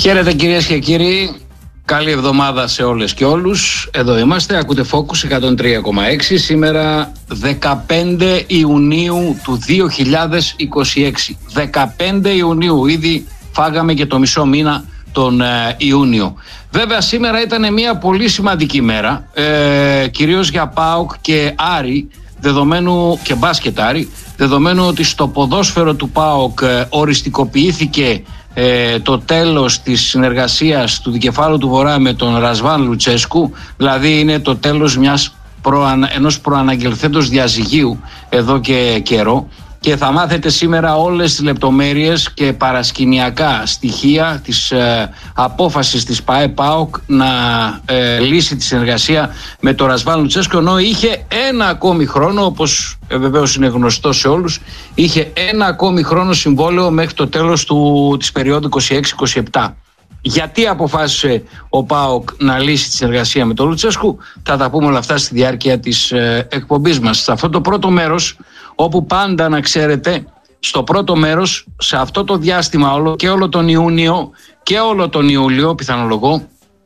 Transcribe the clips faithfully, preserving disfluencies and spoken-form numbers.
Χαίρετε κυρίες και κύριοι, καλή εβδομάδα σε όλες και όλους. Εδώ είμαστε, ακούτε Focus εκατόν τρία κόμμα έξι. Σήμερα δεκαπέντε Ιουνίου του δύο χιλιάδες είκοσι έξι. δεκαπέντε Ιουνίου, ήδη φάγαμε και το μισό μήνα τον ε, Ιούνιο. Βέβαια σήμερα ήταν μια πολύ σημαντική μέρα, ε, κυρίως για ΠΑΟΚ και Άρη, δεδομένου και μπάσκετ Άρη, δεδομένου ότι στο ποδόσφαιρο του ΠΑΟΚ ε, οριστικοποιήθηκε Ε, το τέλος της συνεργασίας του Δικεφάλου του Βορρά με τον Ρασβάν Λουτσέσκου, δηλαδή είναι το τέλος μιας προανα, ενός προαναγγελθέντος διαζυγίου εδώ και καιρό, και θα μάθετε σήμερα όλες τις λεπτομέρειες και παρασκηνιακά στοιχεία της ε, απόφασης της ΠΑΕ-ΠΑΟΚ να ε, λύσει τη συνεργασία με τον Ρασβάν Λουτσέσκου, ενώ είχε ένα ακόμη χρόνο, όπως ε, βεβαίως είναι γνωστό σε όλους, είχε ένα ακόμη χρόνο συμβόλαιο μέχρι το τέλος του, της περίοδου είκοσι έξι είκοσι επτά. Γιατί αποφάσισε ο ΠΑΟΚ να λύσει τη συνεργασία με τον Λουτσέσκου, θα τα πούμε όλα αυτά στη διάρκεια της ε, εκπομπής μας. Σε αυτό το πρώτο μέρος, όπου πάντα να ξέρετε, στο πρώτο μέρος, σε αυτό το διάστημα όλο, και όλο τον Ιούνιο και όλο τον Ιούλιο, πιθανολογώ,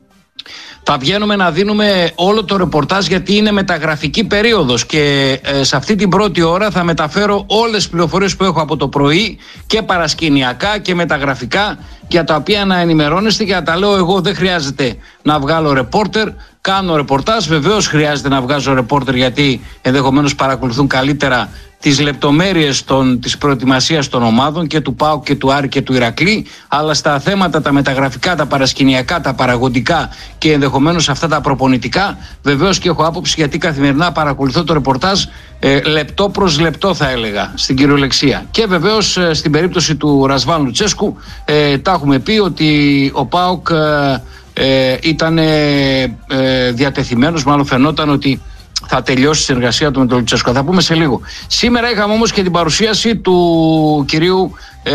θα βγαίνουμε να δίνουμε όλο το ρεπορτάζ, γιατί είναι μεταγραφική περίοδος και ε, σε αυτή την πρώτη ώρα θα μεταφέρω όλες τις πληροφορίες που έχω από το πρωί, και παρασκηνιακά και μεταγραφικά, για τα οποία να ενημερώνεστε, και να τα λέω εγώ. Δεν χρειάζεται να βγάλω ρεπόρτερ, κάνω ρεπορτάζ. Βεβαίως χρειάζεται να βγάζω ρεπόρτερ, γιατί ενδεχομένως παρακολουθούν καλύτερα τις λεπτομέρειες των, της προετοιμασίας των ομάδων και του ΠΑΟΚ και του Άρη και του Ηρακλή, αλλά στα θέματα τα μεταγραφικά, τα παρασκηνιακά, τα παραγωγικά και ενδεχομένως αυτά τα προπονητικά, βεβαίως και έχω άποψη, γιατί καθημερινά παρακολουθώ το ρεπορτάζ ε, λεπτό προς λεπτό, θα έλεγα, στην κυριολεξία. Και βεβαίως ε, στην περίπτωση του Ρασβάν Λουτσέσκου ε, τα έχουμε πει ότι ο ΠΑΟΚ ε, ε, ήταν ε, διατεθειμένος, μάλλον φαινόταν ότι θα τελειώσει η συνεργασία του με τον Λουτσέσκο. Θα πούμε σε λίγο. Σήμερα είχαμε όμως και την παρουσίαση του κυρίου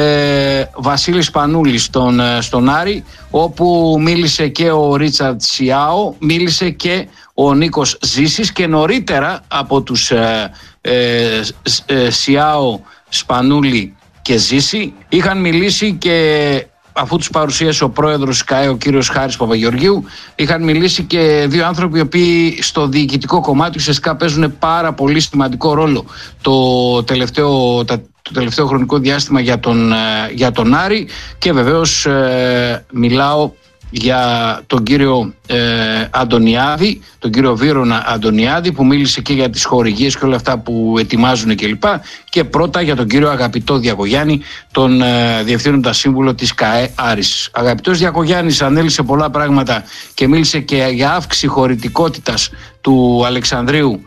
ε, Βασίλη Σπανούλη στον, στον Άρη, όπου μίλησε και ο Ρίτσαρντ Σιάο, μίλησε και ο Νίκος Ζήσης, και νωρίτερα από τους ε, ε, ε, Σιάο, Σπανούλη και Ζήση είχαν μιλήσει, και αφού τους παρουσίασε ο πρόεδρος ΚΑΕ, ο κύριος Χάρης Παπαγεωργίου, είχαν μιλήσει και δύο άνθρωποι οι οποίοι στο διοικητικό κομμάτι ουσιαστικά παίζουν πάρα πολύ σημαντικό ρόλο το τελευταίο, το τελευταίο χρονικό διάστημα για τον, για τον Άρη, και βεβαίως ε, μιλάω για τον κύριο ε, Αντωνιάδη, τον κύριο Βύρωνα Αντωνιάδη, που μίλησε και για τις χορηγίες και όλα αυτά που ετοιμάζουν κλπ. Και, και πρώτα για τον κύριο Αγαπητό Διακογιάννη, τον ε, διευθύνοντα σύμβουλο της ΚΑΕ Άρης. Αγαπητός Διακογιάννης ανέλησε πολλά πράγματα και μίλησε και για αύξηση χωρητικότητας του Αλεξανδρίου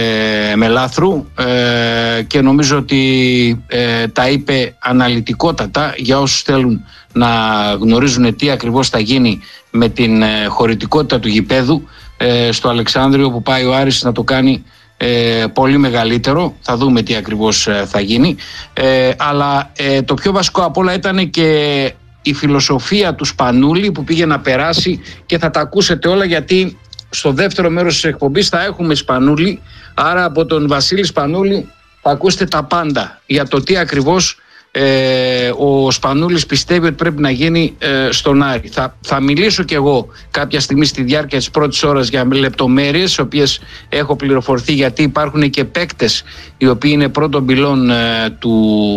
Ε, Μελάθρου, ε, και νομίζω ότι ε, τα είπε αναλυτικότατα για όσους θέλουν να γνωρίζουν τι ακριβώς θα γίνει με την ε, χωρητικότητα του γηπέδου ε, στο Αλεξάνδριο, που πάει ο Άρης να το κάνει ε, πολύ μεγαλύτερο. Θα δούμε τι ακριβώς ε, θα γίνει, ε, αλλά ε, το πιο βασικό απ' όλα ήταν και η φιλοσοφία του Σπανούλη, που πήγε να περάσει, και θα τα ακούσετε όλα, γιατί στο δεύτερο μέρος της εκπομπής θα έχουμε Σπανούλη, άρα από τον Βασίλη Σπανούλη θα ακούσετε τα πάντα για το τι ακριβώς ε, ο Σπανούλης πιστεύει ότι πρέπει να γίνει ε, στον Άρη. Θα, θα μιλήσω κι εγώ κάποια στιγμή στη διάρκεια της πρώτης ώρας για λεπτομέρειες, τις οποίες έχω πληροφορηθεί, γιατί υπάρχουν και παίκτες οι οποίοι είναι πρώτων πυλών ε, του,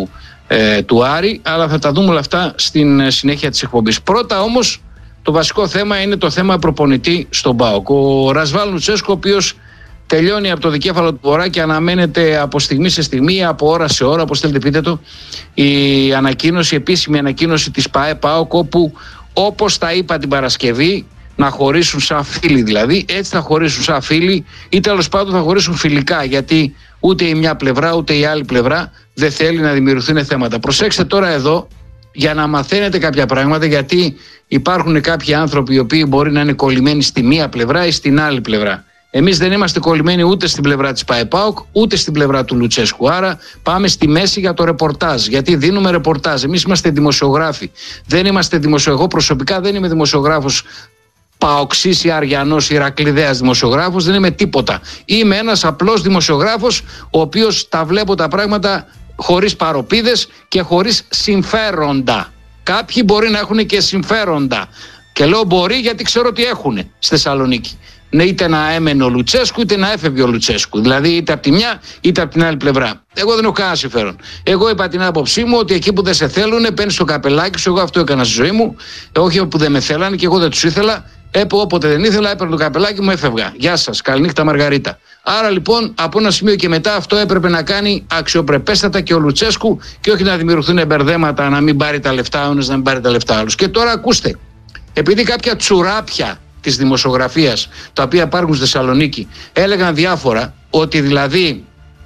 ε, του Άρη, αλλά θα τα δούμε όλα αυτά στην συνέχεια της εκπομπής. Πρώτα όμως, το βασικό θέμα είναι το θέμα προπονητή στον ΠΑΟΚ. Ο Ρασβάν Λουτσέσκου, ο οποίος τελειώνει από το Δικέφαλο του Βορρά και αναμένεται από στιγμή σε στιγμή, από ώρα σε ώρα, όπως θέλετε πείτε το, η ανακοίνωση, η επίσημη ανακοίνωση της ΠΑΕ-ΠΑΟΚ, όπου, όπως τα είπα την Παρασκευή, να χωρίσουν σαν φίλοι, δηλαδή έτσι θα χωρίσουν σαν φίλοι, ή τέλος πάντων θα χωρίσουν φιλικά, γιατί ούτε η μια πλευρά ούτε η άλλη πλευρά δεν θέλει να δημιουργηθούν θέματα. Προσέξτε τώρα εδώ, για να μαθαίνετε κάποια πράγματα, γιατί υπάρχουν κάποιοι άνθρωποι οι οποίοι μπορεί να είναι κολλημένοι στη μία πλευρά ή στην άλλη πλευρά. Εμείς δεν είμαστε κολλημένοι ούτε στην πλευρά της ΠΑΕ-ΠΑΟΚ ούτε στην πλευρά του Λουτσέσκου. Άρα πάμε στη μέση για το ρεπορτάζ. Γιατί δίνουμε ρεπορτάζ. Εμείς είμαστε δημοσιογράφοι. Δεν είμαστε δημοσιογράφοι. Εγώ προσωπικά δεν είμαι δημοσιογράφος παοξής ή αριανός ή ηρακλειδέας δημοσιογράφος. Δεν είμαι τίποτα. Είμαι ένας απλός δημοσιογράφος, ο οποίος τα βλέπω τα πράγματα χωρίς παροπίδες και χωρίς συμφέροντα. Κάποιοι μπορεί να έχουν και συμφέροντα. Και λέω μπορεί γιατί ξέρω ότι έχουν στη Θεσσαλονίκη. Ναι, είτε να έμενε ο Λουτσέσκου είτε να έφευγε ο Λουτσέσκου. Δηλαδή είτε από τη μια είτε από την άλλη πλευρά. Εγώ δεν έχω κανένα συμφέρον. Εγώ είπα την άποψή μου ότι εκεί που δεν σε θέλουν παίρνει το καπελάκι σου. Εγώ αυτό έκανα στη ζωή μου. Όχι όπου δεν με θέλανε και εγώ δεν του ήθελα. Έπω, όποτε δεν ήθελα, έπαιρνα το καπελάκι μου, έφευγα. Γεια σας, καληνύχτα Μαργαρίτα. Άρα λοιπόν από ένα σημείο και μετά αυτό έπρεπε να κάνει αξιοπρεπέστατα και ο Λουτσέσκου και όχι να δημιουργηθούν μπερδέματα, να μην πάρει τα λεφτά ο ένας, να μην πάρει τα λεφτά άλλος. Και τώρα ακούστε, επειδή κάποια τσουράπια της δημοσιογραφίας, τα οποία υπάρχουν στη Θεσσαλονίκη, έλεγαν διάφορα, ότι δηλαδή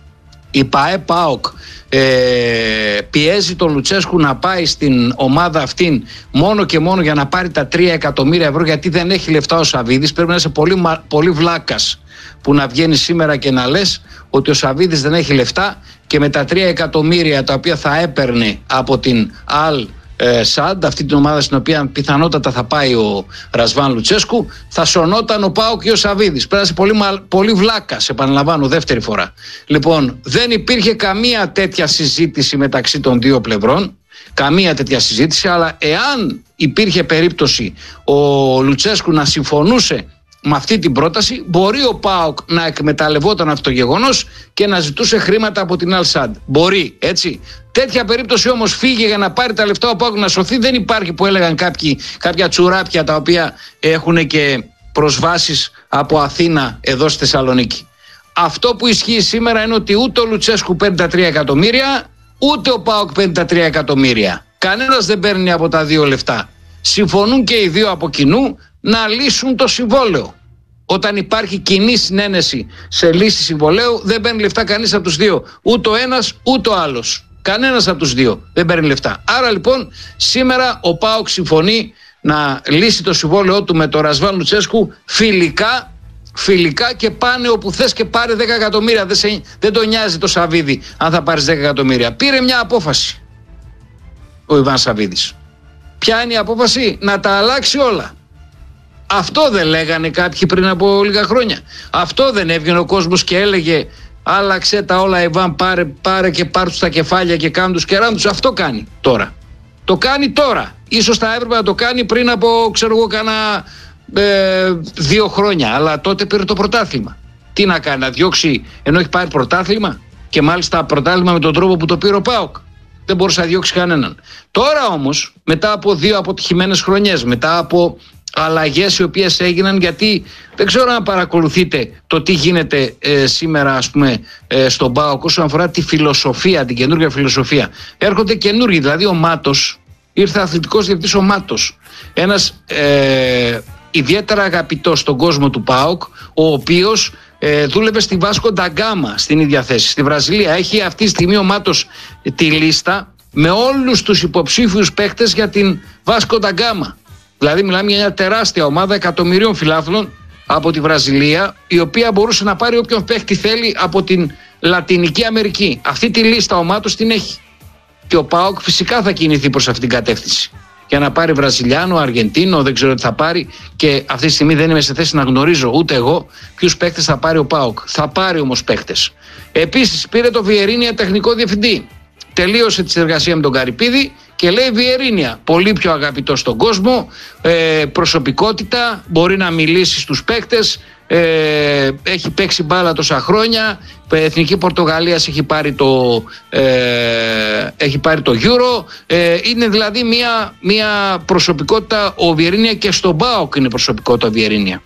η ΠΑΕ ΠΑΟΚ ε, πιέζει τον Λουτσέσκου να πάει στην ομάδα αυτήν μόνο και μόνο για να πάρει τα τρία εκατομμύρια ευρώ, γιατί δεν έχει λεφτά ο Σαββίδης. Πρέπει να είσαι πολύ, πολύ βλάκας που να βγαίνει σήμερα και να λες ότι ο Σαββίδης δεν έχει λεφτά και με τα τρία εκατομμύρια τα οποία θα έπαιρνε από την Αλ Σαντ, αυτή την ομάδα στην οποία πιθανότατα θα πάει ο Ρασβάν Λουτσέσκου, θα σωνόταν ο ΠΑΟΚ και ο Σαββίδης. Πέρασε πολύ, πολύ βλάκας, επαναλαμβάνω δεύτερη φορά. Λοιπόν, δεν υπήρχε καμία τέτοια συζήτηση μεταξύ των δύο πλευρών, καμία τέτοια συζήτηση, αλλά εάν υπήρχε περίπτωση ο Λουτσέσκου να συμφωνούσε με αυτή την πρόταση, μπορεί ο ΠΑΟΚ να εκμεταλλευόταν αυτό το γεγονός και να ζητούσε χρήματα από την Αλ Σαντ. Μπορεί, έτσι. Τέτοια περίπτωση όμως φύγε για να πάρει τα λεφτά ο ΠΑΟΚ να σωθεί δεν υπάρχει, που έλεγαν κάποιοι, κάποια τσουράπια τα οποία έχουν και προσβάσεις από Αθήνα εδώ στη Θεσσαλονίκη. Αυτό που ισχύει σήμερα είναι ότι ούτε ο Λουτσέσκου παίρνει τα τρία εκατομμύρια, ούτε ο ΠΑΟΚ παίρνει τα τρία εκατομμύρια. Κανένας δεν παίρνει από τα δύο λεφτά. Συμφωνούν και οι δύο από κοινού να λύσουν το συμβόλαιο. Όταν υπάρχει κοινή συνένεση σε λύση συμβολέου, δεν παίρνει λεφτά κανείς από τους δύο. Ούτε ο ένας ούτε ο άλλος. Κανένας από τους δύο δεν παίρνει λεφτά. Άρα λοιπόν σήμερα ο ΠΑΟΚ συμφωνεί να λύσει το συμβόλαιό του με τον Ρασβάν Λουτσέσκου φιλικά, φιλικά και πάνε όπου θες και πάρε δέκα εκατομμύρια. Δεν, σε, δεν τον νοιάζει το Σαββίδι αν θα πάρεις δέκα εκατομμύρια. Πήρε μια απόφαση ο Ιβάν Σαββίδης. Ποια είναι η απόφαση? Να τα αλλάξει όλα. Αυτό δεν λέγανε κάποιοι πριν από λίγα χρόνια? Αυτό δεν έβγαινε ο κόσμος και έλεγε άλλαξε τα όλα Ιβάν, πάρε, πάρε και πάρ' τους τα κεφάλια και κάνουν τους κεράμους? Αυτό κάνει τώρα. Το κάνει τώρα. Ίσως θα έπρεπε να το κάνει πριν από ξέρω εγώ κάνα ε, δύο χρόνια. Αλλά τότε πήρε το πρωτάθλημα. Τι να κάνει, να διώξει ενώ έχει πάρει πρωτάθλημα? Και μάλιστα πρωτάθλημα με τον τρόπο που το πήρε ο ΠΑΟΚ. Δεν μπορούσε να διώξει κανέναν. Τώρα όμως, μετά από δύο αποτυχημένες χρονιές, μετά από αλλαγές οι οποίες έγιναν, γιατί δεν ξέρω αν παρακολουθείτε το τι γίνεται ε, σήμερα ας πούμε ε, στον ΠΑΟΚ όσον αφορά τη φιλοσοφία, την καινούργια φιλοσοφία. Έρχονται καινούργιοι, δηλαδή ο Μάτος, ήρθε αθλητικός διευθυντής ο Μάτος, ένας ε, ιδιαίτερα αγαπητός στον κόσμο του ΠΑΟΚ, ο οποίος ε, δούλευε στη Βάσκο ντα Γκάμα στην ίδια θέση, στη Βραζιλία. Έχει αυτή τη στιγμή ο Μάτος τη λίστα με όλους τους υποψήφιους παίκτες για την Βάσκο ντα Γκάμα. Δηλαδή μιλάμε για μια τεράστια ομάδα εκατομμυρίων φιλάθλων από τη Βραζιλία, η οποία μπορούσε να πάρει όποιον παίχτη θέλει από την Λατινική Αμερική. Αυτή τη λίστα ο Μάτος την έχει. Και ο ΠΑΟΚ φυσικά θα κινηθεί προς αυτήν την κατεύθυνση. Για να πάρει Βραζιλιάνο, Αργεντίνο, δεν ξέρω τι θα πάρει. Και αυτή τη στιγμή δεν είμαι σε θέση να γνωρίζω ούτε εγώ ποιους παίχτες θα πάρει ο ΠΑΟΚ. Θα πάρει όμως παίχτες. Επίσης πήρε το Βιερίνια τεχνικό διευθυντή. Τελείωσε τη συνεργασία με τον Καρυπίδη και λέει Βιερίνια, πολύ πιο αγαπητό στον κόσμο, ε, προσωπικότητα, μπορεί να μιλήσει στους παίκτες, ε, έχει παίξει μπάλα τόσα χρόνια, Εθνική Πορτογαλίας έχει πάρει το, ε, έχει πάρει το Euro, ε, είναι δηλαδή μια, μια προσωπικότητα ο Βιερίνια, και στον ΠΑΟΚ είναι προσωπικότητα ο Βιερίνια.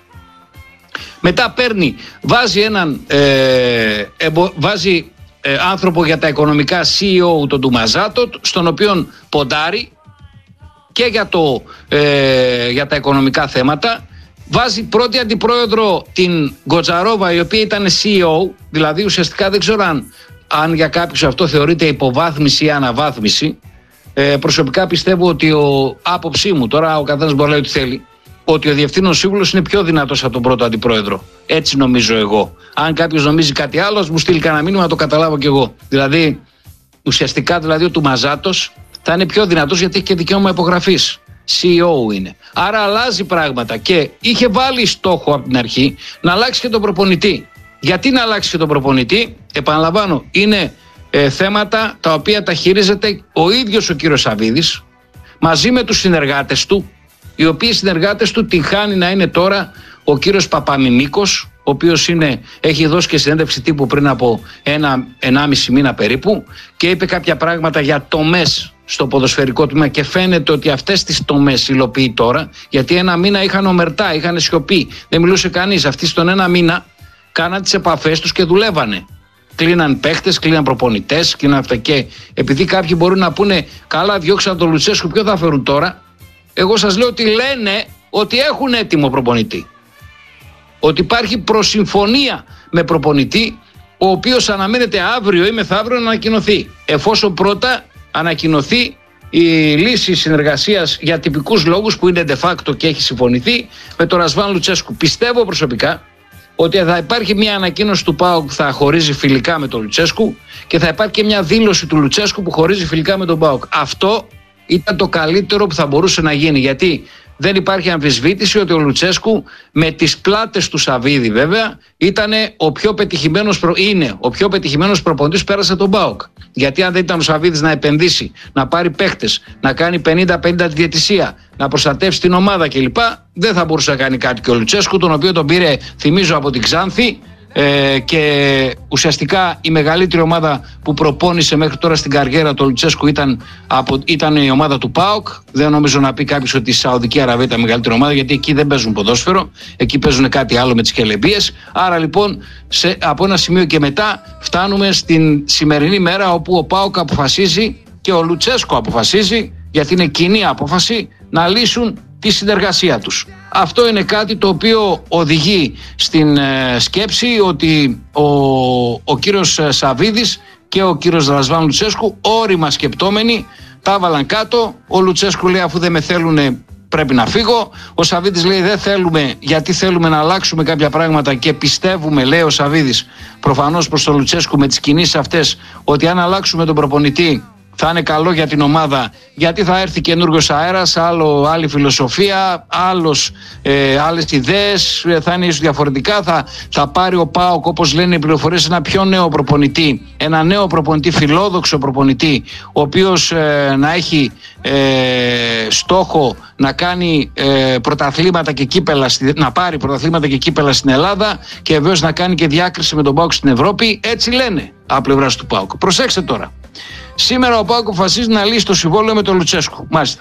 Μετά παίρνει, βάζει έναν, ε, εμπο, βάζει Ε, άνθρωπο για τα οικονομικά, σι ι ο, τον Ντουμαζάτο, στον οποίον ποντάρει και για, το, ε, για τα οικονομικά θέματα. Βάζει πρώτη αντιπρόεδρο την Γκοτζαρόβα, η οποία ήταν σι ι ο, δηλαδή ουσιαστικά δεν ξέρω αν, αν για κάποιους αυτό θεωρείται υποβάθμιση ή αναβάθμιση. Ε, προσωπικά πιστεύω ότι ο άποψή μου, τώρα ο καθένας μπορεί να λέει ό,τι θέλει, ότι ο διευθύνων σύμβουλος είναι πιο δυνατός από τον πρώτο αντιπρόεδρο. Έτσι νομίζω εγώ. Αν κάποιος νομίζει κάτι άλλο, ας μου στείλει κανένα μήνυμα να το καταλάβω κι εγώ. Δηλαδή, ουσιαστικά δηλαδή ο Τουμαζάτος θα είναι πιο δυνατός γιατί έχει και δικαίωμα υπογραφής. σι ι ο είναι. Άρα αλλάζει πράγματα και είχε βάλει στόχο από την αρχή να αλλάξει και τον προπονητή. Γιατί να αλλάξει και τον προπονητή? Επαναλαμβάνω, είναι ε, θέματα τα οποία τα χειρίζεται ο ίδιος ο κύριος Σαββίδης μαζί με τους συνεργάτες του, οι οποίοι συνεργάτες του τυχάνει να είναι τώρα ο κύριος Παπαμιμίκος, ο οποίος είναι, έχει δώσει και συνέντευξη τύπου πριν από ένα, ενάμιση μήνα περίπου και είπε κάποια πράγματα για τομές στο ποδοσφαιρικό τμήμα και φαίνεται ότι αυτές τις τομές υλοποιεί τώρα, γιατί ένα μήνα είχαν ομερτά, είχαν σιωπή, δεν μιλούσε κανείς. Αυτοί στον ένα μήνα κάναν τις επαφές τους και δουλεύανε. Κλείναν παίχτες, κλείναν προπονητές, κλείναν αυτά. Και επειδή κάποιοι μπορούν να πούνε καλά, διώξαν τον Λουτσέσκου, ποιο θα φέρουν τώρα? Εγώ σας λέω ότι λένε ότι έχουν έτοιμο προπονητή. Ότι υπάρχει προσυμφωνία με προπονητή, ο οποίος αναμένεται αύριο ή μεθαύριο να ανακοινωθεί. Εφόσον πρώτα ανακοινωθεί η λύση συνεργασίας για τυπικούς λόγους που είναι de facto και έχει συμφωνηθεί με τον Ρασβάν Λουτσέσκου. Πιστεύω προσωπικά ότι θα υπάρχει μια ανακοίνωση του ΠΑΟΚ που θα χωρίζει φιλικά με τον Λουτσέσκου και θα υπάρχει και μια δήλωση του Λουτσέσκου που χωρίζει φιλικά με τον ΠΑΟΚ. Αυτό ήταν το καλύτερο που θα μπορούσε να γίνει, γιατί δεν υπάρχει αμφισβήτηση ότι ο Λουτσέσκου με τις πλάτες του Σαββίδη βέβαια ήταν ο πιο πετυχημένος προ... είναι ο πιο πετυχημένος προπονητής που πέρασε τον ΠΑΟΚ. Γιατί αν δεν ήταν ο Σαββίδης να επενδύσει, να πάρει παίχτες, να κάνει πενήντα πενήντα τη διαιτησία, να προστατεύσει την ομάδα κλπ, δεν θα μπορούσε να κάνει κάτι. Και ο Λουτσέσκου, τον οποίο τον πήρε, θυμίζω, από την Ξάνθη, Ε, και ουσιαστικά η μεγαλύτερη ομάδα που προπόνησε μέχρι τώρα στην καριέρα του Λουτσέσκου ήταν, από, ήταν η ομάδα του ΠΑΟΚ. Δεν νομίζω να πει κάποιος ότι η Σαουδική Αραβία ήταν η μεγαλύτερη ομάδα, γιατί εκεί δεν παίζουν ποδόσφαιρο, εκεί παίζουν κάτι άλλο με τις κελεμπίες. Άρα λοιπόν σε, από ένα σημείο και μετά φτάνουμε στην σημερινή μέρα, όπου ο ΠΑΟΚ αποφασίζει και ο Λουτσέσκου αποφασίζει, γιατί είναι κοινή απόφαση, να λύσουν τη συνεργασία τους. Αυτό είναι κάτι το οποίο οδηγεί στην ε, σκέψη ότι ο, ο κύριος Σαββίδης και ο κύριος Ρασβάν Λουτσέσκου, όριμα σκεπτόμενοι, τα έβαλαν κάτω. Ο Λουτσέσκου λέει, αφού δεν με θέλουν πρέπει να φύγω. Ο Σαββίδης λέει, δεν θέλουμε, γιατί θέλουμε να αλλάξουμε κάποια πράγματα και πιστεύουμε, λέει ο Σαββίδης, προφανώς προς τον Λουτσέσκου με τις κινήσεις αυτές, ότι αν αλλάξουμε τον προπονητή θα είναι καλό για την ομάδα, γιατί θα έρθει καινούργιος αέρας, άλλο, άλλη φιλοσοφία, άλλος, ε, άλλες ιδέες, θα είναι ίσως διαφορετικά. Θα, θα πάρει ο ΠΑΟΚ, όπως λένε οι πληροφορίες, ένα πιο νέο προπονητή, ένα νέο προπονητή, φιλόδοξο προπονητή, ο οποίος ε, να έχει ε, στόχο να κάνει ε, πρωταθλήματα και κύπελα, να πάρει πρωταθλήματα και κύπελα στην Ελλάδα και βεβαίως να κάνει και διάκριση με τον ΠΑΟΚ στην Ευρώπη. Έτσι λένε από πλευράς του ΠΑΟΚ. Προσέξτε τώρα. Σήμερα ο ΠΑΟΚ αποφασίζει να λύσει το συμβόλαιο με τον Λουτσέσκου. Μάλιστα.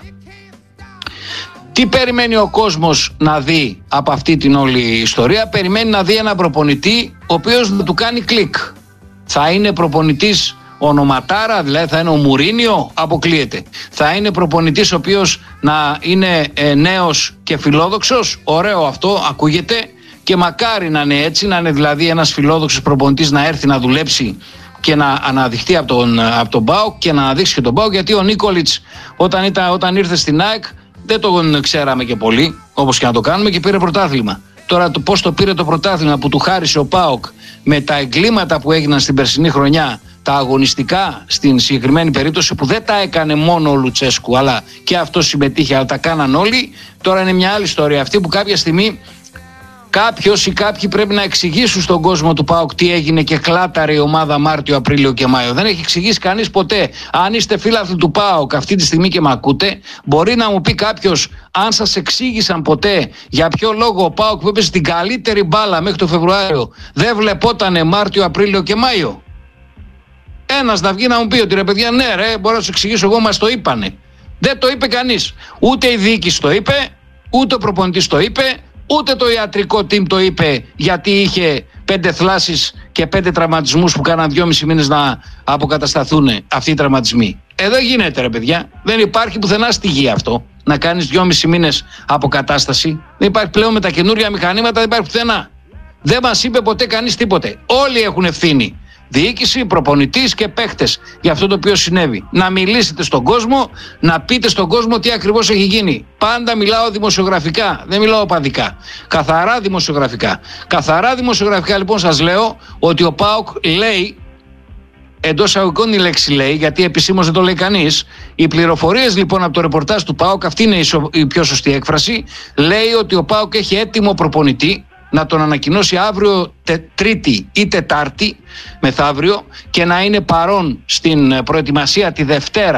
Τι περιμένει ο κόσμος να δει από αυτή την όλη ιστορία? Περιμένει να δει ένα προπονητή ο οποίος να του κάνει κλικ. Θα είναι προπονητής ονοματάρα, δηλαδή θα είναι ο Μουρίνιο? Αποκλείεται. Θα είναι προπονητής ο οποίος να είναι ε, νέος και φιλόδοξος? Ωραίο αυτό, ακούγεται, και μακάρι να είναι έτσι, να είναι δηλαδή ένας φιλόδοξος προπονητής να έρθει να δουλέψει και να αναδειχθεί από τον, από τον ΠΑΟΚ και να αναδείξει και τον ΠΑΟΚ, γιατί ο Νίκολιτς όταν, ήταν, όταν ήρθε στην ΑΕΚ δεν τον ξέραμε και πολύ, όπως και να το κάνουμε, και πήρε πρωτάθλημα. Τώρα το πώς το πήρε το πρωτάθλημα που του χάρισε ο ΠΑΟΚ με τα εγκλήματα που έγιναν στην περσινή χρονιά, τα αγωνιστικά στην συγκεκριμένη περίπτωση, που δεν τα έκανε μόνο ο Λουτσέσκου αλλά και αυτό συμμετείχε, αλλά τα κάναν όλοι, τώρα είναι μια άλλη ιστορία αυτή, που κάποια στιγμή κάποιος ή κάποιοι πρέπει να εξηγήσουν στον κόσμο του ΠΑΟΚ τι έγινε και κλάταρε η ομάδα Μάρτιο, Απρίλιο και Μάιο. Δεν έχει εξηγήσει κανείς ποτέ. Αν είστε φίλαθλοι του ΠΑΟΚ αυτή τη στιγμή και με ακούτε, μπορεί να μου πει κάποιος αν σας εξήγησαν ποτέ για ποιο λόγο ο ΠΑΟΚ που έπαιζε την καλύτερη μπάλα μέχρι το Φεβρουάριο δεν βλεπότανε Μάρτιο, Απρίλιο και Μάιο. Ένας να βγει να μου πει ότι ρε παιδιά, ναι ρε, μπορώ να σου εξηγήσω εγώ, μας το είπανε. Δεν το είπε κανείς. Ούτε η διοίκηση το είπε, ούτε ο προπονητής το είπε, ούτε το ιατρικό team το είπε, γιατί είχε πέντε θλάσεις και πέντε τραυματισμούς που κάναν δυόμισι μήνες να αποκατασταθούν αυτοί οι τραυματισμοί. Εδώ γίνεται ρε παιδιά. Δεν υπάρχει πουθενά στη γη αυτό. Να κάνεις δυόμισι μήνες αποκατάσταση. Δεν υπάρχει πλέον με τα καινούρια μηχανήματα, δεν υπάρχει πουθενά. Δεν μας είπε ποτέ κανείς τίποτε. Όλοι έχουν ευθύνη. Διοίκηση, προπονητής και παίχτες για αυτό το οποίο συνέβη. Να μιλήσετε στον κόσμο, να πείτε στον κόσμο τι ακριβώς έχει γίνει. Πάντα μιλάω δημοσιογραφικά, δεν μιλάω οπαδικά. Καθαρά δημοσιογραφικά. Καθαρά δημοσιογραφικά λοιπόν σας λέω ότι ο ΠΑΟΚ λέει, εντός αγωγικών η λέξη λέει, γιατί επισήμως δεν το λέει κανείς, οι πληροφορίες λοιπόν από το ρεπορτάζ του ΠΑΟΚ, αυτή είναι η πιο σωστή έκφραση, λέει ότι ο ΠΑΟΚ έχει έτοιμο προπονητή να τον ανακοινώσει αύριο τε, Τρίτη ή Τετάρτη μεθαύριο και να είναι παρόν στην προετοιμασία τη Δευτέρα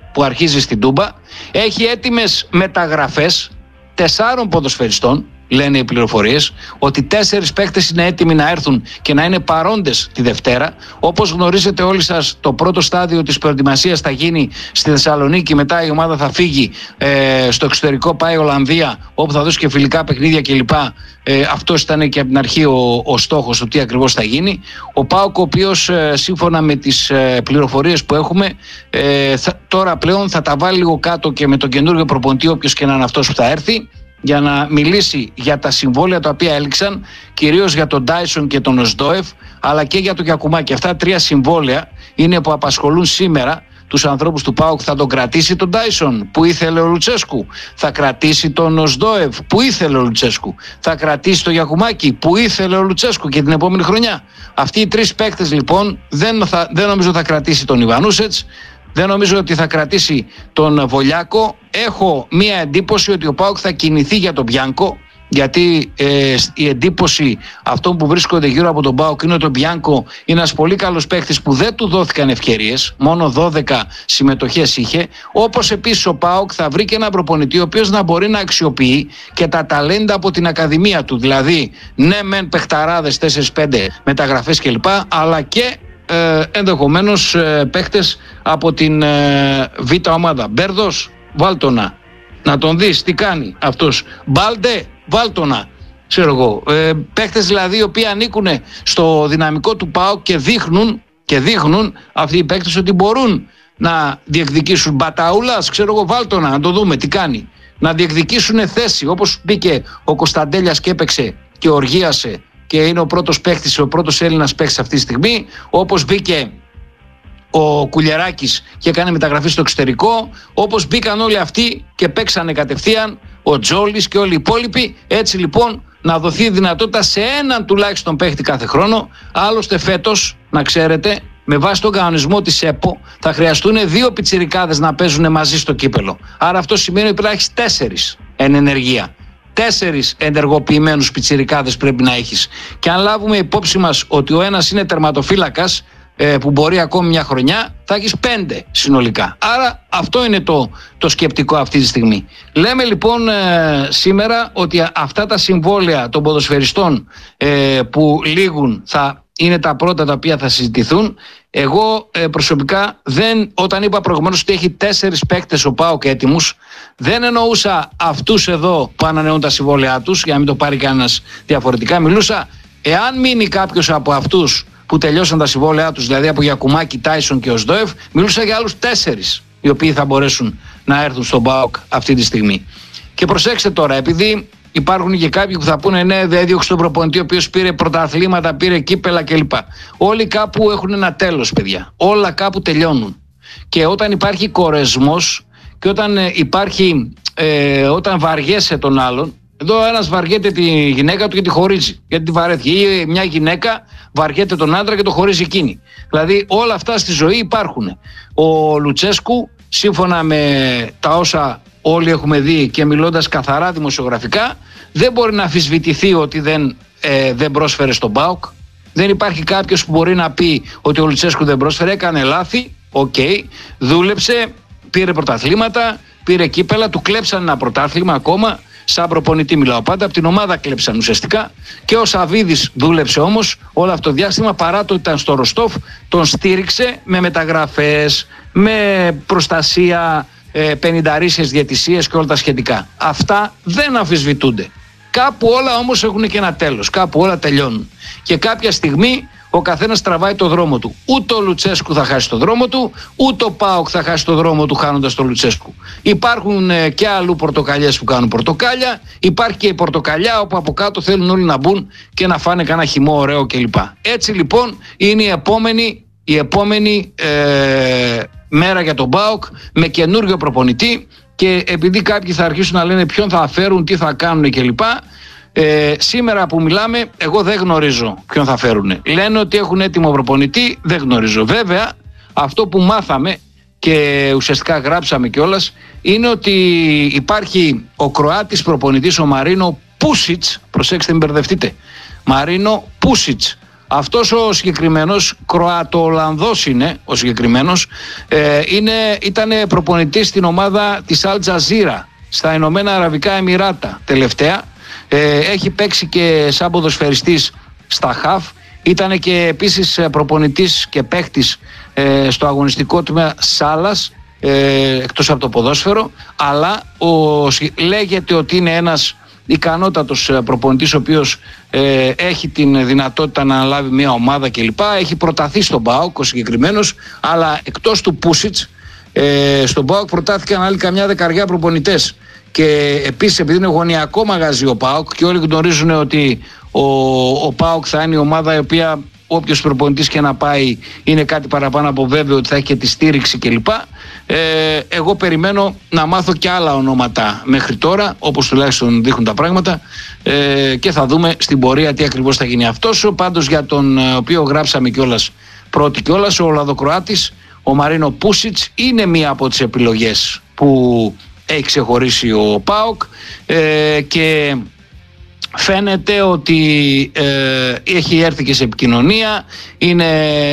που αρχίζει στην Τούμπα. Έχει έτοιμες μεταγραφές τεσσάρων ποδοσφαιριστών. Λένε οι πληροφορίες ότι τέσσερις παίκτες είναι έτοιμοι να έρθουν και να είναι παρόντες τη Δευτέρα. Όπως γνωρίζετε όλοι σας, το πρώτο στάδιο της προετοιμασίας θα γίνει στη Θεσσαλονίκη. Μετά η ομάδα θα φύγει ε, στο εξωτερικό, πάει η Ολλανδία, όπου θα δώσει και φιλικά παιχνίδια κλπ. Ε, αυτός ήταν και από την αρχή ο, ο στόχος του τι ακριβώς θα γίνει. Ο ΠΑΟΚ, ο οποίος ε, σύμφωνα με τις ε, πληροφορίες που έχουμε, ε, θα, τώρα πλέον θα τα βάλει λίγο κάτω και με τον καινούργιο προπονητή, όποιος και να είναι αυτός που θα έρθει, για να μιλήσει για τα συμβόλαια τα οποία έληξαν, κυρίως για τον Ντάισον και τον Οσδόεφ, αλλά και για τον Γιακουμάκη. Αυτά τρία συμβόλαια είναι που απασχολούν σήμερα τους ανθρώπους του ΠΑΟΚ. Θα τον κρατήσει τον Ντάισον που ήθελε ο Λουτσέσκου, θα κρατήσει τον Οσδόεφ που ήθελε ο Λουτσέσκου, θα κρατήσει τον Γιακουμάκη που ήθελε ο Λουτσέσκου και την επόμενη χρονιά. Αυτοί οι τρεις παίκτες λοιπόν δεν, θα, δεν νομίζω θα κρατήσει τον Ιβανούσετς. Δεν νομίζω ότι θα κρατήσει τον Βολιάκο. Έχω μία εντύπωση ότι ο ΠΑΟΚ θα κινηθεί για τον Μπιάνκο, γιατί ε, η εντύπωση αυτών που βρίσκονται γύρω από τον ΠΑΟΚ είναι ότι ο Μπιάνκο είναι ένας πολύ καλός παίκτης που δεν του δόθηκαν ευκαιρίες, μόνο δώδεκα συμμετοχές είχε. Όπως επίσης ο ΠΑΟΚ θα βρει και έναν προπονητή ο οποίος να μπορεί να αξιοποιεί και τα ταλέντα από την ακαδημία του. Δηλαδή, ναι μεν παιχταράδες, τέσσερις πέντε μεταγραφές κλπ, αλλά και Ε, ενδεχομένως ε, παίχτες από την ε, Β' ομάδα. Μπέρδος, βάλτονα. Να τον δεις τι κάνει αυτός. Μπάλντε, βάλτονα. Ξέρω εγώ. Ε, παίχτες δηλαδή οι οποίοι ανήκουν στο δυναμικό του ΠΑΟΚ και δείχνουν, και δείχνουν αυτοί οι παίχτες ότι μπορούν να διεκδικήσουν. Μπαταούλας, ξέρω εγώ, βάλτονα, να το δούμε τι κάνει. Να διεκδικήσουν θέση, όπως μπήκε ο Κωνσταντέλιας και έπαιξε και οργίασε και είναι ο πρώτος παίκτης, ο πρώτος Έλληνας παίκτης αυτή τη στιγμή, όπως μπήκε ο Κουλιεράκης και έκανε μεταγραφή στο εξωτερικό, όπως μπήκαν όλοι αυτοί και παίξανε κατευθείαν, ο Τζόλης και όλοι οι υπόλοιποι. Έτσι λοιπόν να δοθεί δυνατότητα σε έναν τουλάχιστον παίκτη κάθε χρόνο. Άλλωστε φέτος, να ξέρετε, με βάση τον κανονισμό της ΕΠΟ θα χρειαστούν δύο πιτσιρικάδες να παίζουν μαζί στο κύπελο. Άρα αυτό σημαίνει ότι πρέπει να έχεις τέσσερις εν ενεργεία. Τέσσερις ενεργοποιημένους πιτσιρικάδες πρέπει να έχεις. Και αν λάβουμε υπόψη μας ότι ο ένας είναι τερματοφύλακας, ε, που μπορεί ακόμη μια χρονιά, θα έχεις πέντε συνολικά. Άρα αυτό είναι το, το σκεπτικό αυτή τη στιγμή. Λέμε λοιπόν ε, σήμερα ότι αυτά τα συμβόλαια των ποδοσφαιριστών ε, που λήγουν θα είναι τα πρώτα τα οποία θα συζητηθούν. Εγώ ε, προσωπικά δεν, όταν είπα προηγουμένως ότι έχει τέσσερις παίκτες ο ΠΑΟΚ έτοιμους, δεν εννοούσα αυτούς εδώ που ανανεώνουν τα συμβόλαιά τους, για να μην το πάρει κανένας διαφορετικά. Μιλούσα εάν μείνει κάποιος από αυτούς που τελειώσαν τα συμβόλαιά τους, δηλαδή από Γιακουμάκη, Τάισον και Οσδόεφ, μιλούσα για άλλους τέσσερις οι οποίοι θα μπορέσουν να έρθουν στον ΠΑΟΚ αυτή τη στιγμή. Και προσέξτε τώρα, επειδή υπάρχουν και κάποιοι που θα πούνε ναι, δεν έδιωξε τον προπονητή ο οποίος πήρε πρωταθλήματα, πήρε κύπελα κλπ. Όλοι κάπου έχουν ένα τέλος, παιδιά. Όλα κάπου τελειώνουν. Και όταν υπάρχει κορεσμός και όταν υπάρχει, ε, όταν βαριέσαι τον άλλον, εδώ ένας βαριέται τη γυναίκα του και τη χωρίζει, γιατί τη βαρέθηκε. Ή μια γυναίκα βαριέται τον άντρα και το χωρίζει εκείνη. Δηλαδή όλα αυτά στη ζωή υπάρχουν. Ο Λουτσέσκου, σύμφωνα με τα όσα όλοι έχουμε δει και μιλώντας καθαρά δημοσιογραφικά, δεν μπορεί να αμφισβητηθεί ότι δεν, ε, δεν πρόσφερε στον ΠΑΟΚ. Δεν υπάρχει κάποιος που μπορεί να πει ότι ο Λουτσέσκου δεν πρόσφερε, έκανε λάθη, οκ, okay, δούλεψε, πήρε πρωταθλήματα, πήρε κύπελα, του κλέψαν ένα πρωτάθλημα ακόμα. Σαν προπονητή μιλάω πάντα, από την ομάδα κλέψαν ουσιαστικά. Και ο Σαβίδης δούλεψε όμως όλο αυτό το διάστημα, παρά το ότι ήταν στο Ροστόφ, τον στήριξε με μεταγραφές, με προστασία, ε, πενηνταρίσιες διαιτησίες και όλα τα σχετικά. Αυτά δεν αμφισβητούνται. Κάπου όλα όμως έχουν και ένα τέλος, κάπου όλα τελειώνουν. Και κάποια στιγμή ο καθένας τραβάει το δρόμο του. Ούτε ο Λουτσέσκου θα χάσει το δρόμο του, ούτε ο ΠΑΟΚ θα χάσει το δρόμο του χάνοντας τον Λουτσέσκου. Υπάρχουν ε, και αλλού πορτοκαλιές που κάνουν πορτοκάλια, υπάρχει και η πορτοκαλιά όπου από κάτω θέλουν όλοι να μπουν και να φάνε κανένα χυμό ωραίο κλπ. Έτσι λοιπόν είναι η επόμενη, η επόμενη ε, μέρα για τον ΠΑΟΚ με καινούργιο προπονητή, και επειδή κάποιοι θα αρχίσουν να λένε ποιον θα φέρουν, τι θα κάνουν κλπ. Ε, σήμερα που μιλάμε, εγώ δεν γνωρίζω ποιον θα φέρουν. Λένε ότι έχουν έτοιμο προπονητή, δεν γνωρίζω. Βέβαια, αυτό που μάθαμε και ουσιαστικά γράψαμε κιόλας είναι ότι υπάρχει ο Κροάτης προπονητής, ο Μαρίνο Πούσιτς. Προσέξτε, μην μπερδευτείτε. Μαρίνο Πούσιτς, Αυτός ο συγκεκριμένος, Κροατο-Ολλανδός είναι ο συγκεκριμένος, ε, είναι, ήταν προπονητής στην ομάδα της Al Jazeera στα Ηνωμένα Αραβικά Εμιράτα τελευταία. Ε, έχει παίξει και σαν ποδοσφαιριστής στα χαφ. Ήταν και επίσης προπονητής και παίχτης ε, στο αγωνιστικό τμήμα Σάλας, ε, εκτός από το ποδόσφαιρο, αλλά ο, λέγεται ότι είναι ένας ικανότατος προπονητής ο οποίος ε, έχει την δυνατότητα να αναλάβει μια ομάδα κλπ. Έχει προταθεί στον ΠΑΟΚ ο συγκεκριμένος, αλλά εκτός του Πούσιτς ε, στον ΠΑΟΚ προτάθηκαν άλλοι καμιά δεκαριά προπονητές. Και επίσης επειδή είναι γωνιακό μαγαζί ο ΠΑΟΚ και όλοι γνωρίζουν ότι ο, ο ΠΑΟΚ θα είναι η ομάδα η οποία όποιος προπονητής και να πάει είναι κάτι παραπάνω από βέβαιο ότι θα έχει και τη στήριξη κλπ. Ε, εγώ περιμένω να μάθω και άλλα ονόματα μέχρι τώρα, όπως τουλάχιστον δείχνουν τα πράγματα, ε, και θα δούμε στην πορεία τι ακριβώς θα γίνει. Αυτός πάντως για τον οποίο γράψαμε κιόλας πρώτη κιόλας, ο Ολλανδοκροάτης, ο Μαρίνο Πούσιτς, είναι μία από τις επιλογές που έχει ξεχωρίσει ο ΠΑΟΚ ε, και φαίνεται ότι ε, έχει έρθει και σε επικοινωνία, είναι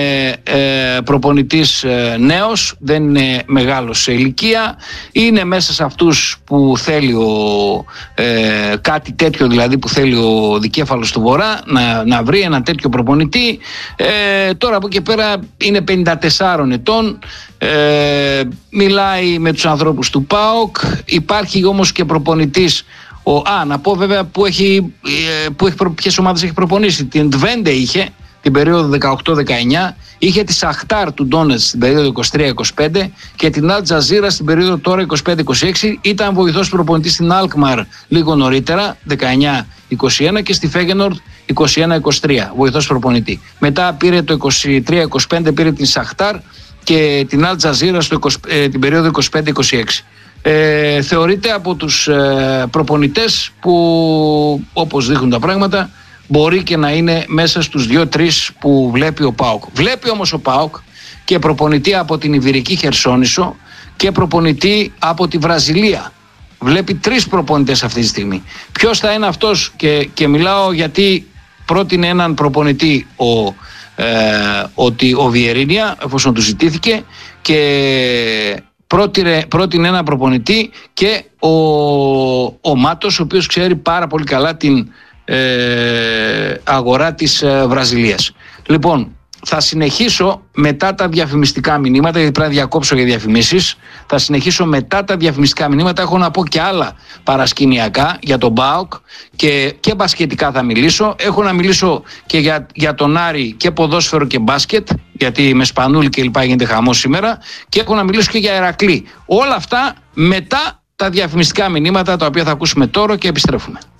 ε, προπονητής ε, νέος, δεν είναι μεγάλος σε ηλικία, είναι μέσα σε αυτούς που θέλει ο, ε, κάτι τέτοιο δηλαδή που θέλει ο δικέφαλος του Βορρά να, να βρει ένα τέτοιο προπονητή. Ε, τώρα από εκεί πέρα είναι πενήντα τεσσάρων ετών, ε, μιλάει με τους ανθρώπους του ΠΑΟΚ, υπάρχει όμως και προπονητής. Ο, α, να πω βέβαια που έχει, που έχει, ποιες ομάδες έχει προπονήσει. Την Twente είχε την περίοδο δεκαοκτώ δεκαεννιά, είχε τη Σαχτάρ του Ντόνετς στην περίοδο είκοσι τρία είκοσι πέντε και την Al Jazeera στην περίοδο τώρα είκοσι πέντε είκοσι έξι. Ήταν βοηθός προπονητής στην Alkmaar λίγο νωρίτερα, δεκαεννιά είκοσι ένα, και στη Feyenoord είκοσι ένα είκοσι τρία, βοηθός προπονητή. Μετά πήρε το είκοσι τρία είκοσι πέντε, πήρε την Σαχτάρ και την Al Jazeera στο είκοσι, ε, την περίοδο είκοσι πέντε είκοσι έξι. Ε, θεωρείται από τους ε, προπονητές που, όπως δείχνουν τα πράγματα, μπορεί και να είναι μέσα στους δύο τρεις που βλέπει ο ΠΑΟΚ. Βλέπει όμως ο ΠΑΟΚ και προπονητή από την Ιβηρική Χερσόνησο και προπονητή από τη Βραζιλία. Βλέπει τρεις προπονητές αυτή τη στιγμή. Ποιος θα είναι αυτός? Και, και μιλάω γιατί πρότεινε έναν προπονητή ο, ε, ότι ο Βιερίνια, εφόσον του ζητήθηκε, και Πρότεινε, πρότεινε ένα προπονητή και ο, ο Μάτος, ο οποίος ξέρει πάρα πολύ καλά την ε, αγορά της ε, Βραζιλίας. Λοιπόν, θα συνεχίσω μετά τα διαφημιστικά μηνύματα, γιατί πρέπει να διακόψω για διαφημίσεις. Θα συνεχίσω μετά τα διαφημιστικά μηνύματα. Έχω να πω και άλλα παρασκηνιακά για τον ΠΑΟΚ και, και μπασκετικά θα μιλήσω. Έχω να μιλήσω και για, για τον Άρη και ποδόσφαιρο και μπάσκετ, γιατί με Σπανούλη και λοιπά γίνεται χαμός σήμερα. Και έχω να μιλήσω και για Ηρακλή. Όλα αυτά μετά τα διαφημιστικά μηνύματα, τα οποία θα ακούσουμε τώρα, και επιστρέφουμε.